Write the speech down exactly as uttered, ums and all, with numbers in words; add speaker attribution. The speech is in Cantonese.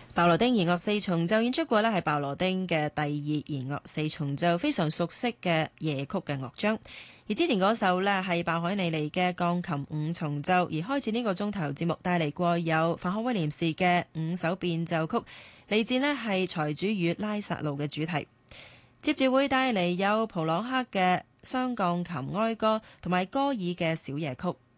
Speaker 1: 鮑羅丁弦樂四重奏演出過呢係鮑羅丁嘅第二弦樂四重奏，非常熟悉嘅夜曲嘅樂章。而之前嗰首呢係鮑海尼尼嘅鋼琴五重奏。而開始呢個鐘頭節目帶嚟過有法克威廉士嘅五首變奏曲，嚟自呢係財主與拉撒路嘅主題。接住會帶嚟有普朗克嘅雙鋼琴哀歌同埋歌爾嘅小夜曲。